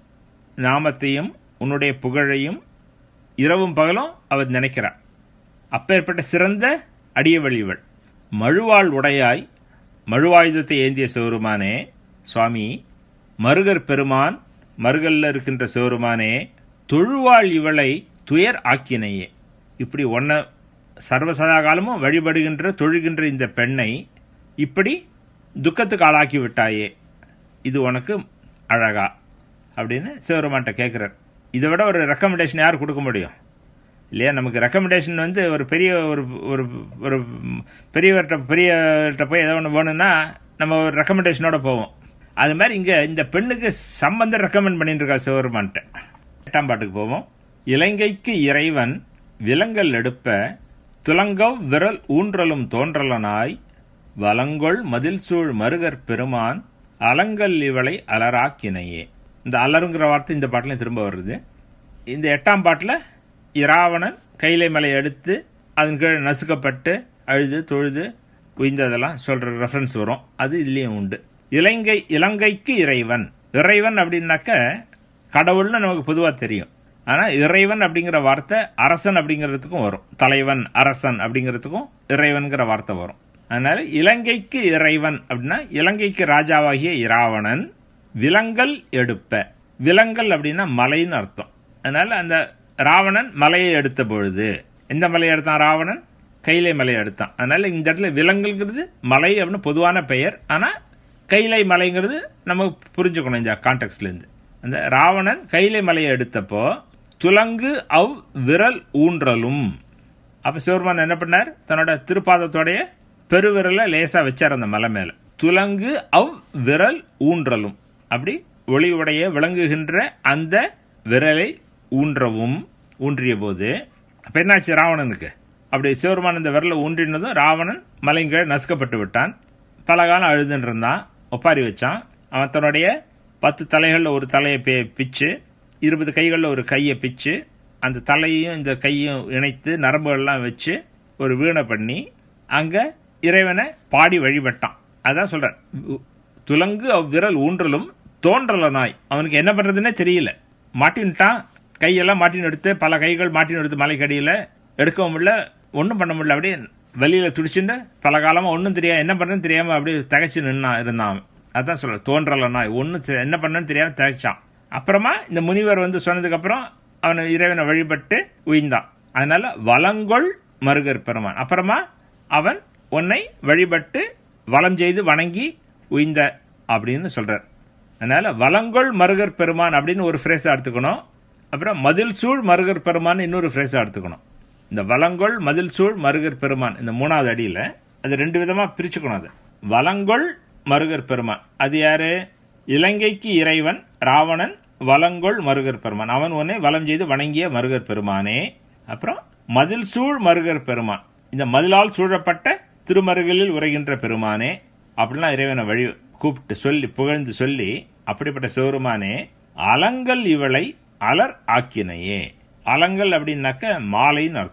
நாமத்தையும் உன்னுடைய புகழையும் இரவும் பகலும் அவள் நினைக்கிறாள். அப்பேற்பட்ட சிறந்த அடியவள் இவள். மழுவாள் உடையாய், மழுவாயுதத்தை ஏந்திய சிவருமானே சுவாமி, மருகர் பெருமான், மருகல்ல இருக்கின்ற சிவருமானே, தொழுவாள் இவளை துயர் ஆக்கினையே. இப்படி ஒன்ன சர்வசதா காலமும் வழிபடுகின்ற தொழுகின்ற இந்த பெண்ணை இப்படி துக்கத்துக்கு ஆளாக்கி விட்டாயே, இது உனக்கு அழகா அப்படின்னு சிவருமான்ட்ட கேட்குறார். இதை விட ஒரு ரெக்கமெண்டேஷன் யார் கொடுக்க முடியும் இல்லையா? நமக்கு ரெக்கமெண்டேஷன் வந்து ஒரு பெரிய ஒரு ஒரு ஒரு பெரியவர்கிட்ட பெரியவர்கிட்ட போய் ஏதோ ஒன்று வேணும்னா நம்ம ஒரு ரெக்கமெண்டேஷனோட போவோம். அது மாதிரி இங்கே இந்த பெண்ணுக்கு சம்பந்தம் ரெக்கமெண்ட் பண்ணிட்டு இருக்கா சிவருமான்ட்ட. எட்டாம் பாட்டுக்கு போவோம். இலங்கைக்கு இறைவன் விலங்கல் எடுப்ப துலங்கவ் விரல் ஊன்றலும் தோன்றலனாய் வலங்கொள் மதில் சூழ் மருகர் பெருமான் அலங்கல் இவளை அலராக்கினையே. இந்த அலருங்கிற வார்த்தை இந்த பாட்டிலையும் திரும்ப வருது. இந்த எட்டாம் பாட்டில் இராவணன் கைலை மலையை எடுத்து அதன் கீழே நசுக்கப்பட்டு அழுது தொழுது உயிர்ந்ததெல்லாம் சொல்கிற ரெஃபரன்ஸ் வரும். அது இதுலேயும் உண்டு. இலங்கை இலங்கைக்கு இறைவன். இறைவன் அப்படின்னாக்க கடவுள்னு நமக்கு பொதுவாக தெரியும். ஆனால் இறைவன் அப்படிங்கிற வார்த்தை அரசன் அப்படிங்கிறதுக்கும் வரும். தலைவன் அரசன் அப்படிங்கிறதுக்கும் இறைவன்கிற வார்த்தை வரும். அதனால இலங்கைக்கு இறைவன் அப்படின்னா இலங்கைக்கு ராஜாவாகிய இராவணன் விலங்கல் எடுப்ப. விலங்கல் அப்படின்னா மலைன்னு அர்த்தம். அதனால அந்த ராவணன் மலையை எடுத்த பொழுது, எந்த மலையை எடுத்தான் ராவணன்? கைலை மலையை எடுத்தான். அதனால இந்த இடத்துல விலங்கல்ங்கிறது மலை அப்படின்னு பொதுவான பெயர். ஆனால் கைலை மலைங்கிறது நம்ம புரிஞ்சுக்கணும் இந்த கான்டெக்ட்ல இருந்து. அந்த ராவணன் கைலை மலையை எடுத்தப்போ துலங்கு அவ் விரல் ஊன்றலும். அப்ப சிவருமான் என்ன பண்ணார்? தன்னோட திருப்பாதத்தோடைய பெருவிரலை லேசா வச்சார் அந்த மலை மேல. துலங்கு அவ் விரல் ஊன்றலும். அப்படி ஒளியுடைய விளங்குகின்ற அந்த விரலை ஊன்றவும் ஊன்றிய போது அப்ப என்னாச்சு ராவணனுக்கு? அப்படி சிவருமான் இந்த விரலை ஊன்றினதும் ராவணன் மலைங்க நசுக்கப்பட்டு விட்டான். பல காலம் அழுதுன்னு இருந்தான், ஒப்பாரி வச்சான். அவன் தன்னுடைய பத்து தலைகளில் ஒரு தலையை பிச்சு, இருபது கைகளில் ஒரு கையை பிச்சு, அந்த தலையையும் இந்த கையும் இணைத்து நரம்புகள்லாம் வச்சு ஒரு வீணை பண்ணி அங்க இறைவனை பாடி வழிபட்டான். அதான் சொல்றான், துலங்கு அவ்விரல் ஊன்றலும் தோன்றலனாய். அவனுக்கு என்ன பண்றதுன்னே தெரியல. மாட்டின்ட்டான், கையெல்லாம் மாட்டின்னு எடுத்து, பல கைகள் மாட்டின்னு எடுத்து மலைக்கடியில எடுக்கவும் முடியல, ஒன்றும் பண்ண முடியல. அப்படியே வெளியில துடிச்சுட்டு பல காலமா ஒன்றும் தெரியாது, என்ன பண்றதுன்னு தெரியாம அப்படியே தகைச்சு நின்னா இருந்தான். அதான் சொல்ற தோன்றலனாய், ஒன்னும் என்ன பண்ணன்னு தெரியாம தகைச்சான். அப்புறமா இந்த முனிவர் வந்து சொன்னதுக்கு அப்புறம் அவனை இறைவனை வழிபட்டு உயிர்ந்தான். அதனால வலங்கொள் மருகர் பெருமான். அப்புறமா அவன் உன்னை வழிபட்டு வலம் செய்து வணங்கி உயிர்ந்த அப்படின்னு சொல்றார். அதனால வலங்கொள் மருகர் பெருமான் அப்படின்னு ஒரு ஃப்ரேஸா எடுத்துக்கணும். அப்புறம் மதில் சூழ் மருகர் பெருமான் இன்னொரு ஃப்ரேஸா எடுத்துக்கணும். இந்த வலங்கொள் மதில் சூழ் மருகர் பெருமான் இந்த மூணாவது அடியில அது ரெண்டு விதமா பிரிச்சுக்கணும். அது வலங்கொள் மருகர் பெருமான் அது யாரு? இலங்கைக்கு இறைவன் ராவணன் வலங்கொள் மருகர் பெருமான். அவன் உன்னை வலம் செய்து வணங்கிய மருகர் பெருமானே. அப்புறம் மதில் சூழ் மருகர் பெருமான், இந்த மதிலால் சூழப்பட்ட திருமருகலில் உரைகின்ற பெருமானே அப்படிலாம் இறைவனை வழி கூப்பிட்டு சொல்லி புகழ்ந்து சொல்லி, அப்படிப்பட்ட சிவருமானே அலங்கல் இவளை அலர் ஆக்கினையே. அலங்கல் அப்படின்னாக்க மாலைன்னு அர்த்தம்.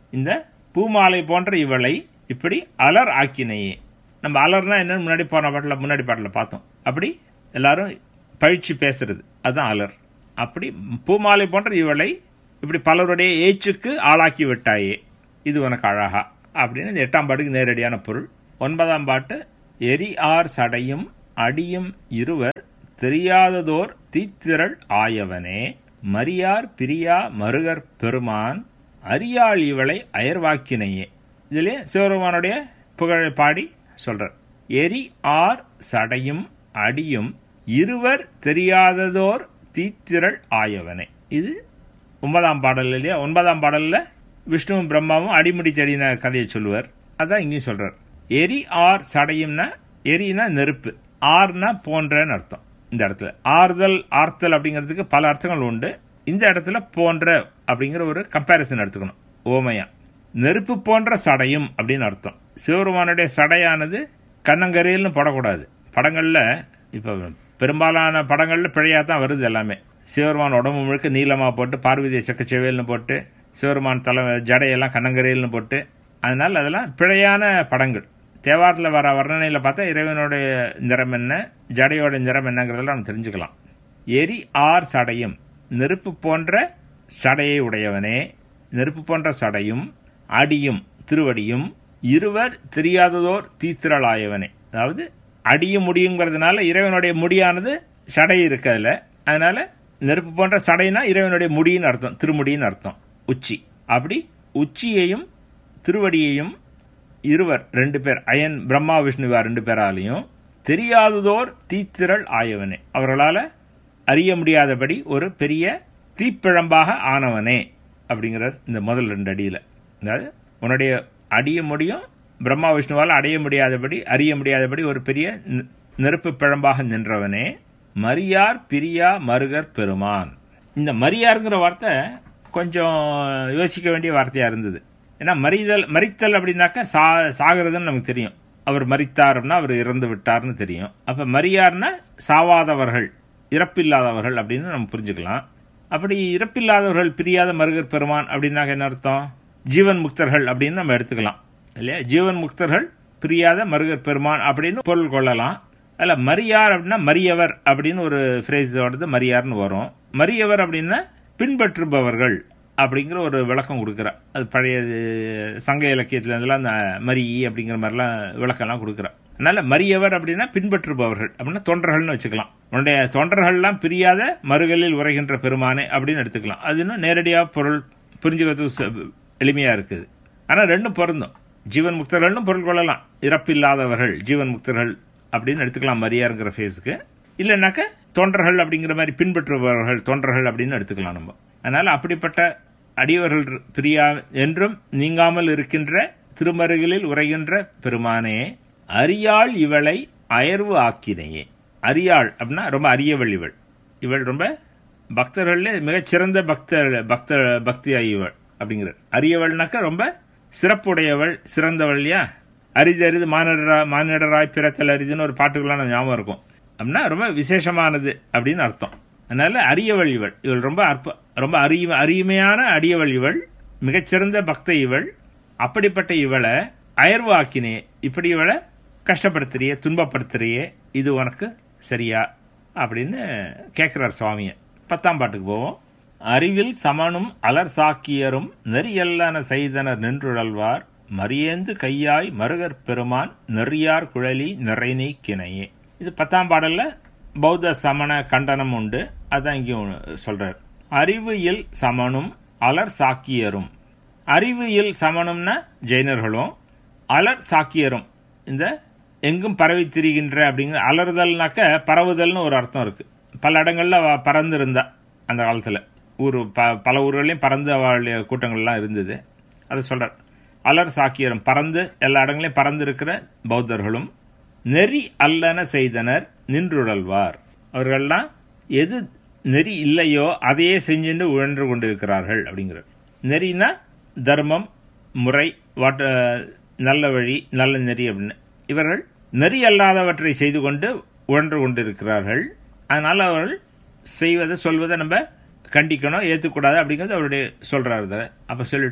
இந்த பூமாலை போன்ற இவளை இப்படி அலர் ஆக்கினையே. நம்ம அலர்னா என்னன்னு முன்னாடி போன பாட்டில் முன்னாடி பாட்டில் பார்த்தோம். அப்படி எல்லாரும் பழிச்சு பேசுறது அதுதான் அலர். அப்படி பூமாலை போன்ற இவளை இப்படி பலருடைய ஏச்சுக்கு ஆளாக்கி விட்டாயே, இது உனக்கு அழகா அப்படின்னு இந்த எட்டாம் பாட்டுக்கு நேரடியான பொருள். ஒன்பதாம் பாட்டு, எரி ஆர் சடையும் அடியும் இருவர் தெரியாததோர் தீத்திரள் ஆயவனே, மரியார் பிரியா மருகர் பெருமான் அரியாள் இவளை அயர்வாக்கினையே. இதிலே சிவபெருமானுடைய புகழை பாடி சொல்றார். எரி ஆர் சடையும் அடியும் இருவர் தெரியாததோர் தீத்திரள் ஆயவனே. இது ஒன்பதாம் பாடல் இல்லையா? ஒன்பதாம் பாடல்ல விஷ்ணுவும் பிரம்மாவும் அடிமுடி தேடின கதையை சொல்லுவார். அதான் இங்கேயும் சொல்றார். எரி ஆர் சடையும்னா, எரினா நெருப்பு, ஆர்னா போன்றன்னு அர்த்தம். இந்த இடத்துல ஆறுதல் ஆர்த்தல் அப்படிங்கிறதுக்கு பல அர்த்தங்கள் உண்டு. இந்த இடத்துல போன்ற அப்படிங்கிற ஒரு கம்பேரிசன் எடுத்துக்கணும். ஓமையா நெருப்பு போன்ற சடையும் அப்படின்னு அர்த்தம். சிவபெருமானுடைய சடையானது கண்ணங்கரையில்னு போடக்கூடாது. படங்கள்ல இப்ப பெரும்பாலான படங்கள்ல பிழையா தான் வருது எல்லாமே. சிவபெருமான் உடம்பு முழுக்க நீளமாக போட்டு, பார்வதியை செக்கச்செவேல்னு போட்டு, சிவபெருமான் தலை ஜடையெல்லாம் கண்ணங்கரையில்னு போட்டு, அதனால் அதெல்லாம் பிழையான படங்கள். தேவாரத்தில் வர வர்ணனையில் பார்த்தா இறைவனுடைய நிறம் என்ன, ஜடையோட நிறம் என்னங்கிறதெல்லாம் நம்ம தெரிஞ்சுக்கலாம். எரி ஆர் சடையும், நெருப்பு போன்ற சடையை உடையவனே, நெருப்பு போன்ற சடையும் அடியும் திருவடியும் இருவர் தெரியாததோர் தீத்திரளாயவனே. அதாவது அடியும் முடியுங்கிறதுனால இறைவனுடைய முடியானது சடை இருக்கிறதுல, அதனால நெருப்பு போன்ற சடைனா இறைவனுடைய முடின்னு அர்த்தம், திருமுடின்னு அர்த்தம், உச்சி. அப்படி உச்சியையும் திருவடியையும் இருவர் ரெண்டு பேர், அயன் பிரம்மா விஷ்ணுவா ரெண்டு பேராலையும் தெரியாததோர் தீத்திரள் ஆயவனே, அவர்களால் அறிய முடியாதபடி ஒரு பெரிய தீப்பிழம்பாக ஆனவனே அப்படிங்கிறார் இந்த முதல் ரெண்டு அடியில். அதாவது உன்னுடைய அடிய முடியும், பிரம்மா விஷ்ணுவால் அடைய முடியாதபடி அறிய முடியாதபடி ஒரு பெரிய நெருப்பு பிழம்பாக நின்றவனே, மரியார் பிரியா மருகர் பெருமான். இந்த மரியாருங்கிற வார்த்தை கொஞ்சம் யோசிக்க வேண்டிய வார்த்தையா இருந்தது. ஏன்னா மறிதல் மறித்தல் அப்படின்னாக்கா சா சாகிறதுன்னு நமக்கு தெரியும். அவர் மறித்தார்னா அவர் இறந்து விட்டார்னு தெரியும். அப்ப மரியார்னா சாவாதவர்கள், இறப்பில்லாதவர்கள் அப்படின்னு நம்ம புரிஞ்சுக்கலாம். அப்படி இறப்பில்லாதவர்கள் பிரியாத மருகர் பெருமான் அப்படின்னாக்க என்ன அர்த்தம்? ஜீவன் முக்தர்கள் அப்படின்னு நம்ம எடுத்துக்கலாம் இல்லையா? ஜீவன் முக்தர்கள் பிரியாத மருகர் பெருமான் அப்படின்னு பொருள் கொள்ளலாம். அதில் மரியார் அப்படின்னா மரியவர் அப்படின்னு ஒரு ஃப்ரேஸோடது மரியார்னு வரும். மரியவர் அப்படின்னா பின்பற்றுபவர்கள் அப்படிங்கிற ஒரு விளக்கம் கொடுக்குறா. அது பழைய சங்க இலக்கியத்துல இருந்தெல்லாம் அந்த மரி அப்படிங்கிற மாதிரிலாம் விளக்கம்லாம் கொடுக்குறா. அதனால மரியவர் அப்படின்னா பின்பற்றுபவர்கள் அப்படின்னா தொண்டர்கள்னு வச்சுக்கலாம். உன்னுடைய தொண்டர்கள்லாம் பிரியாத மறுகளில் உரைகின்ற பெருமானே அப்படின்னு எடுத்துக்கலாம். அது இன்னும் நேரடியாக பொருள் புரிஞ்சுக்கிறதுக்கு எளிமையா இருக்குது. ஆனால் ரெண்டும் பொருந்தும். ஜீவன் முக்தர்கள்னு பொருள் கொள்ளலாம். இறப்பில்லாதவர்கள் ஜீவன் முக்தர்கள் அப்படின்னு எடுத்துக்கலாம் மரியாருங்கிற ஃபேஸுக்கு. இல்லைன்னாக்க தொண்டர்கள் அப்படிங்கிற மாதிரி பின்பற்றுபவர்கள் தொண்டர்கள் அப்படின்னு எடுத்துக்கலாம் நம்ம. அதனால அப்படிப்பட்ட அடியவர்கள் பிரியா என்றும் நீங்காமல் இருக்கின்ற திருமருகிலில் உரைகின்ற பெருமானே, அரியாள் இவளை அயர்வு ஆக்கினையே. அரியாள் அப்படின்னா ரொம்ப அரியவள் இவள். இவள் ரொம்ப பக்தர்களே மிகச்சிறந்த பக்தர் பக்த பக்தியா இவள் அப்படிங்கிற. அரியவள்னாக்க ரொம்ப சிறப்புடையவள், சிறந்தவள். இல்லையா? அரிது அரிது மானிடரா மானிடராய் பிறத்தல் அரிதுன்னு ஒரு பாட்டுக்கெல்லாம் நம்ம ஞாபகம் இருக்கும். அப்படின்னா ரொம்ப விசேஷமானது அப்படின்னு அர்த்தம். அதனால அரியவள் இவள். இவள் ரொம்ப அற்ப ரொம்ப அரிய அருமையான அடியவள் இவள், மிகச்சிறந்த பக்த இவள். அப்படிப்பட்ட இவளை அயர்வு ஆக்கினே, இப்படி இவளை கஷ்டப்படுத்துறியே, துன்பப்படுத்துறியே, இது உனக்கு சரியா அப்படின்னு கேட்கிறார் சுவாமியை. பத்தாம் பாட்டுக்கு போவோம். அறிவில் சமனும் அலர் சாக்கியரும் நெறியல்லன செய்தனர் நின்றுழல்வார், மரியேந்து கையாய் மருகர் பெருமான் நெறியார் குழலி நிறைநீ கிணையே. இது பத்தாம் பாடல்ல பௌத்த சமண கண்டனம் உண்டு. அதான் இங்கேயும் சொல்றார். அறிவு இல் சமனும் அலர் சாக்கியரும். அறிவு இல் சமனும்னா ஜெயினர்களும், அலர் சாக்கியரும் இந்த எங்கும் பரவி திரிகின்ற அப்படிங்கிற. அலறுதல்னாக்க பரவுதல்னு ஒரு அர்த்தம் இருக்கு. பல இடங்கள்ல பறந்து இருந்தா அந்த காலத்துல ஊர் ப பல ஊர்களையும் பறந்து அவளுடைய கூட்டங்கள்லாம் இருந்தது. அதை சொல்றார். அலர் சாக்கியரும் பறந்து எல்லா இடங்களையும் பறந்து இருக்கிற பௌத்தர்களும், நெறி அல்லன செய்தனர் நின்றுழல்வார். அவர்கள்லாம் எது நெறி இல்லையோ அதையே செஞ்சுட்டு உழன்று கொண்டு இருக்கிறார்கள் அப்படிங்கிறார். நெறினா தர்மம், முறை, வாட்ட நல்ல வழி, நல்ல நெறி அப்படின்னு. இவர்கள் நெறி அல்லாதவற்றை செய்து கொண்டு உழன்று கொண்டு இருக்கிறார்கள். அதனால அவர்கள் செய்வதை சொல்வதை நம்ம கண்டிக்கணும், ஏற்றுக்கூடாது அப்படிங்கிறது அவருடைய சொல்றாரு. அப்ப சொல்லிட்டு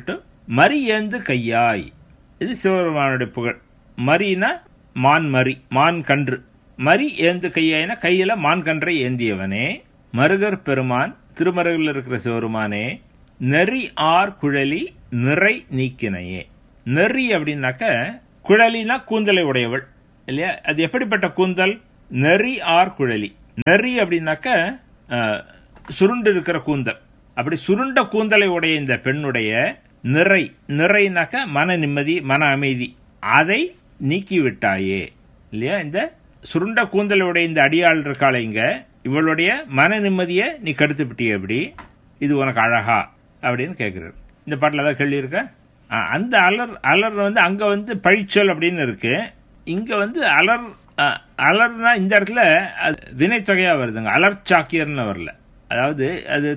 மரி ஏந்து கையாய். இது சிவபெருமானுடைய புகழ். மரினா மான், மரி மான் கன்று. மரி ஏந்து கையாயினா கையில மான் கன்றை ஏந்தியவனே. மருகர் பெருமான், திருமருகில் இருக்கிற சிவபெருமானே. நெறி ஆர் குழலி நிறை நீக்கினையே. நெறி அப்படின்னாக்க குழலினா கூந்தலை உடையவள் இல்லையா? அது எப்படிப்பட்ட கூந்தல்? நெறி ஆர் குழலி. நெறி அப்படின்னாக்க சுருண்டு இருக்கிற கூந்தல். அப்படி சுருண்ட கூந்தலை உடைய இந்த பெண்ணுடைய நிறை, நிறைனாக்க மன நிம்மதி, மன அமைதி, அதை நீக்கிவிட்டாயே இல்லையா? இந்த சுருண்ட கூந்தலுடைய இந்த அடியாள் இருக்காளே இங்க, இவளுடைய மன நிம்மதியை நீ கெடுத்து விட்டிய. எப்படி இது உனக்கு அழகா அப்படின்னு கேட்கிறார். இந்த பாட்டில் ஏதாவது கேள்வி இருக்க? அந்த அலர் அலர் வந்து அங்க வந்து பழிச்சொல் அப்படின்னு இருக்கு. இங்க வந்து அலர் அலர்னா இந்த இடத்துல வினைத்தொகையா வருதுங்க. அலர்ச்சாக்கியர்னு வரல. அதாவது அது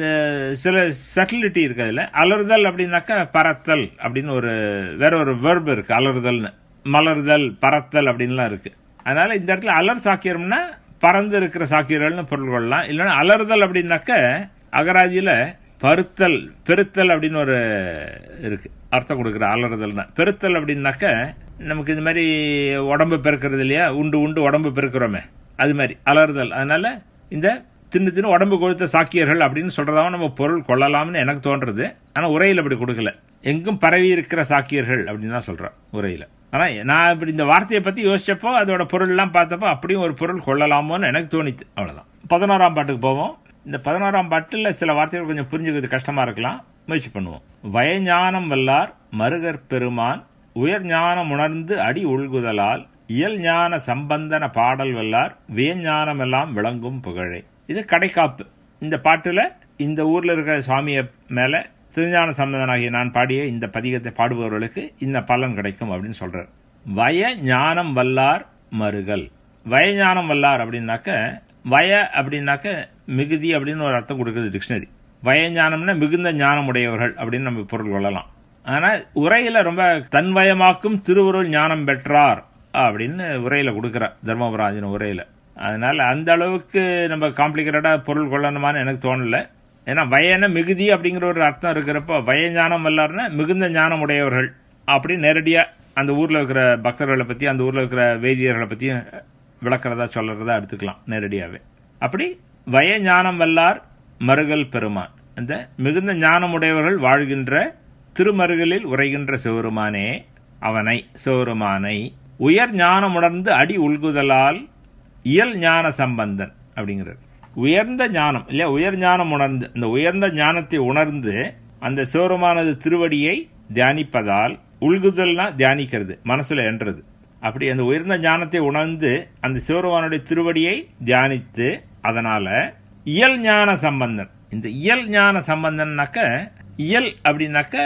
சில சட்டிலிட்டி இருக்கு அதுல. அலறுதல் அப்படின்னாக்கா பறத்தல் அப்படின்னு ஒரு வேற ஒரு வெர்பு இருக்கு. அலறுதல்னு, மலர்தல், பறத்தல் அப்படின்லாம் இருக்கு. அதனால இந்த இடத்துல அலர் சாக்கியம்னா பறந்து இருக்கிற சாக்கியர்கள்னு பொருள் கொள்ளலாம். இல்லைன்னா அலறுதல் அப்படின்னாக்க அகராதியில பருத்தல், பெருத்தல் அப்படின்னு ஒரு இருக்கு அர்த்தம் கொடுக்குற. அலறுதல்னா பெருத்தல் அப்படின்னாக்க நமக்கு இந்த மாதிரி உடம்பு பெருக்கிறது இல்லையா, உண்டு உண்டு உடம்பு பெருக்கிறோமே, அது மாதிரி அலறுதல். அதனால இந்த தின்னு தின்னு உடம்பு கொடுத்த சாக்கியர்கள் அப்படின்னு சொல்றதாவ நம்ம பொருள் கொள்ளலாம்னு எனக்கு தோன்றது. ஆனா உரையில் அப்படி கொடுக்கல. எங்கும் பரவி இருக்கிற சாக்கியர்கள் அப்படின்னு தான் சொல்றேன் உரையில. ஆனா நான் இப்படி இந்த வார்த்தையை பத்தி யோசிச்சப்போ அதோட பொருள் எல்லாம் பார்த்தப்போ அப்படியும் ஒரு பொருள் கொள்ளலாமோன்னு எனக்கு தோணித்து. அவ்வளவுதான். பதினோராம் பாட்டுக்கு போவோம். இந்த பதினோராம் பாட்டுல சில வார்த்தைகள் கொஞ்சம் புரிஞ்சுக்கிறது கஷ்டமா இருக்கலாம், முயற்சி பண்ணுவோம். வயஞானம் வல்லார் மருகர் பெருமான் உயர் ஞானம் உணர்ந்து அடி உள்குதலால் இயல் ஞான சம்பந்தன பாடல் வல்லார் வியஞானம் எல்லாம் விளங்கும் புகழே. இது கடைக்காப்பு. இந்த பாட்டுல இந்த ஊர்ல இருக்கிற சுவாமிய மேல திருஞான சம்பந்தனாகிய நான் பாடிய இந்த பதிகத்தை பாடுபவர்களுக்கு இந்த பலன் கிடைக்கும் அப்படின்னு சொல்றார். வய ஞானம் வல்லார் மருகல். வய ஞானம் வல்லார் அப்படின்னாக்க, வய அப்படின்னாக்க மிகுதி அப்படின்னு ஒரு அர்த்தம் கொடுக்குறது டிக்ஷனரி. வய ஞானம்னா மிகுந்த ஞானம் உடையவர்கள் அப்படின்னு நம்ம பொருள் கொள்ளலாம். ஆனா உரையில ரொம்ப தன்வயமாக்கும் திருவருள் ஞானம் பெற்றார் அப்படின்னு உரையில கொடுக்கிறார் தர்மபுராஜின உரையில. அதனால அந்த அளவுக்கு நம்ம காம்ப்ளிகேட்டடா பொருள் கொள்ளணுமான்னு எனக்கு தோணல. ஏன்னா வயன மிகுதி அப்படிங்கிற ஒரு அர்த்தம் இருக்கிறப்போ வய ஞானம் வல்லார்னா மிகுந்த ஞானம் உடையவர்கள் அப்படி நேரடியா அந்த ஊர்ல இருக்கிற பக்தர்களை பத்தி, அந்த ஊர்ல இருக்கிற வேதியர்களை பத்தியும் விளக்குறதா சொல்றதா எடுத்துக்கலாம் நேரடியாவே. அப்படி வய ஞானம் வல்லார் மருகல் பெருமான், அந்த மிகுந்த ஞானமுடையவர்கள் வாழ்கின்ற திருமருகலில் உரைகின்ற சிவருமானே, அவனை சிவருமானை உயர் ஞானம் உணர்ந்து அடி உள்குதலால் இயல் ஞான சம்பந்தன் அப்படிங்கிறது. உயர்ந்த ஞானம் இல்லையா, உயர் ஞானம் உணர்ந்து, அந்த உயர்ந்த ஞானத்தை உணர்ந்து அந்த சிவருமானது திருவடியை தியானிப்பதால், உள்குதல்னா தியானிக்கிறது, மனசுல என்றது. அப்படி அந்த உயர்ந்த ஞானத்தை உணர்ந்து அந்த சிவருமானுடைய திருவடியை தியானித்து அதனால இயல் ஞான சம்பந்தன். இந்த இயல் ஞான சம்பந்தன்னாக்க, இயல் அப்படின்னாக்க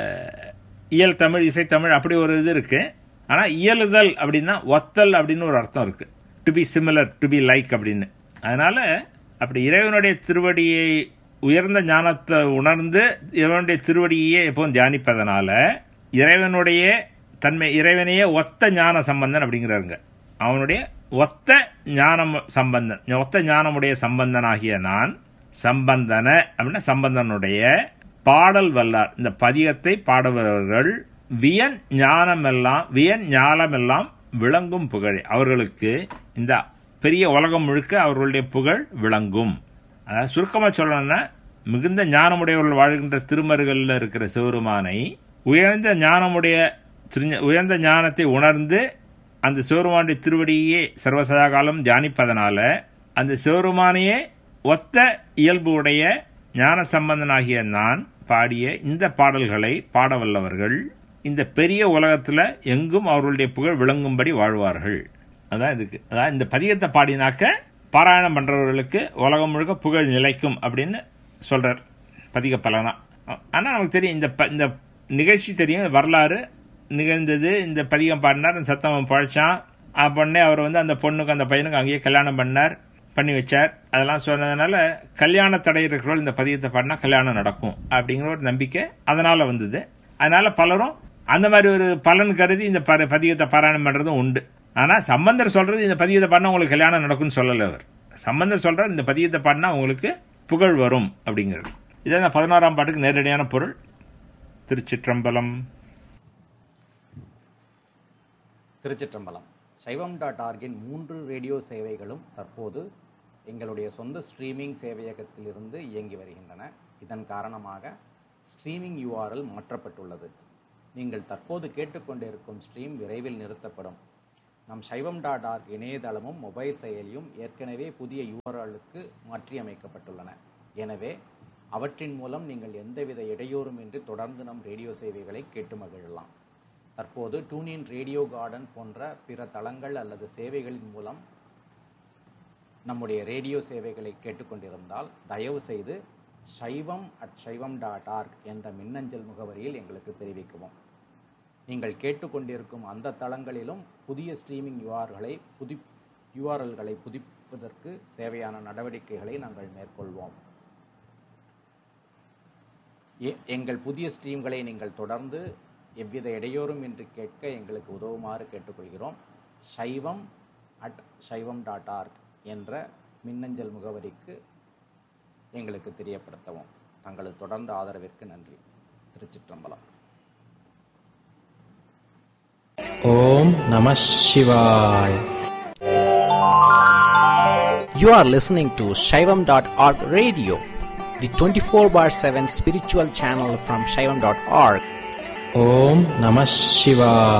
இயல் தமிழ், இசைத்தமிழ் அப்படி ஒரு இது இருக்கு. ஆனா இயலுதல் அப்படின்னா ஒத்தல் அப்படின்னு ஒரு அர்த்தம் இருக்கு. To be similar, to be like அப்படின்னு. அதனால அப்படி இறைவனுடைய திருவடியை உயர்ந்த ஞானத்தை உணர்ந்து இறைவனுடைய திருவடியே எப்போதும் தியானிப்பதனால இறைவனுடைய தன்மை, இறைவனையே ஒத்த ஞான சம்பந்தன் அப்படிங்கிறாருங்க. அவனுடைய ஒத்த ஞானம் சம்பந்தன், ஒத்த ஞானமுடைய சம்பந்தனாகிய நான் சம்பந்தன அப்படின்னா சம்பந்தனுடைய பாடல் வல்லார், இந்த பதிகத்தை பாடுபவர்கள் வியன் ஞானமெல்லாம் வியன் ஞானமெல்லாம் விளங்கும் புகழ். அவர்களுக்கு இந்த பெரிய உலகம் முழுக்க அவர்களுடைய புகழ் விளங்கும். அதாவது சுருக்கமாக சொல்லணும்னா, மிகுந்த ஞானமுடையவர்கள் வாழ்கின்ற திருமருகல்ல இருக்கிற சிவருமானை உயர்ந்த ஞானமுடைய உயர்ந்த ஞானத்தை உணர்ந்து அந்த சிவருமானுடைய திருவடியே சர்வசதா காலம் தியானிப்பதனால அந்த சிவருமானையே ஒத்த இயல்பு உடைய ஞான சம்பந்தனாகிய நான் பாடிய இந்த பாடல்களை பாடவல்லவர்கள் இந்த பெரிய உலகத்துல எங்கும் அவர்களுடைய புகழ் விளங்கும்படி வாழ்வார்கள். அதான் இதுக்கு, அதான் இந்த பதிகத்தை பாடினாக்க பாராயணம் பண்றவர்களுக்கு உலகம் முழுக்க புகழ் நிலைக்கும் அப்படின்னு சொல்றார் பதிக பலனா. ஆனா நமக்கு தெரியும், இந்த இந்த நிகழ்ச்சி தெரியும், வரலாறு நிகழ்ந்தது. இந்த பதிகம் பாடினார், அந்த சத்தம் பழைச்சான், பொண்ணே அவர் வந்து அந்த பொண்ணுக்கு அந்த பையனுக்கு அங்கேயே கல்யாணம் பண்ணார், பண்ணி வச்சார். அதெல்லாம் சொன்னதுனால கல்யாண தடை இருக்கிறவர்கள் இந்த பதிகத்தை பாடினா கல்யாணம் நடக்கும் அப்படிங்கிற ஒரு நம்பிக்கை அதனால வந்தது. அதனால பலரும் அந்த மாதிரி ஒரு பலன் கருதி இந்த பதிகத்தை பாராயணம் பண்றதும் உண்டு. ஆனா சம்பந்தர் சொல்றது இந்த பதிகத்தை பாடினா உங்களுக்கு கல்யாணம் நடக்கும்னு சொல்லல. அவர் சம்பந்தர் சொல்றார் இந்த பதிகத்தை பாடினா உங்களுக்கு புகழ் வரும் அப்படிங்கிறது. இதான் பதினோராம் பாட்டுக்கு நேரடியான பொருள். திருச்சிற்றம்பலம். திருச்சிற்றம்பலம். சைவம் டாட் ஆர்கின் மூன்று ரேடியோ சேவைகளும் தற்போது எங்களுடைய சொந்த ஸ்ட்ரீமிங் சேவையகத்திலிருந்து இயங்கி வருகின்றன. இதன் காரணமாக ஸ்ட்ரீமிங் யூஆர்எல் மாற்றப்பட்டுள்ளது. நீங்கள் தற்போது கேட்டுக்கொண்டிருக்கும் ஸ்ட்ரீம் விரைவில் நிறுத்தப்படும். நம் சைவம் டாட் ஆர்க் இணையதளமும் மொபைல் செயலியும் ஏற்கனவே புதிய யூஆர்எல்லுக்கு மாற்றியமைக்கப்பட்டுள்ளன. எனவே அவற்றின் மூலம் நீங்கள் எந்தவித இடையூறுமின்றி தொடர்ந்து நம் ரேடியோ சேவைகளை கேட்டு மகிழலாம். தற்போது டூனின் ரேடியோ கார்டன் போன்ற பிற தளங்கள் அல்லது சேவைகளின் மூலம் நம்முடைய ரேடியோ சேவைகளை கேட்டுக்கொண்டிருந்தால் தயவு செய்து சைவம் அட் சைவம் டாட் ஆர்க் என்ற மின்னஞ்சல் முகவரியில் எங்களுக்கு தெரிவிக்கவும். நீங்கள் கேட்டுக்கொண்டிருக்கும் அந்த தளங்களிலும் புதிய ஸ்ட்ரீமிங் யூஆர்களை புதி யூஆர்எல்களை புதுப்பிப்பதற்கு தேவையான நடவடிக்கைகளை நாங்கள் மேற்கொள்வோம். எங்கள் புதிய ஸ்ட்ரீம்களை நீங்கள் தொடர்ந்து எவ்வித இடையூறும் இன்றி கேட்க எங்களுக்கு உதவுமாறு கேட்டுக்கொள்கிறோம். சைவம் அட் சைவம் டாட் ஆர்க் என்ற மின்னஞ்சல் முகவரிக்கு எங்களுக்கு தெரியப்படுத்தவும். தங்களது தொடர்ந்த ஆதரவிற்கு நன்றி. திருச்சிற்றம்பலம். ஓம் நம சிவாய. You are listening to Shaivam dot org radio, the twenty-four bar seven spiritual channel from Shaivam dot org. Om Namah Shivaya.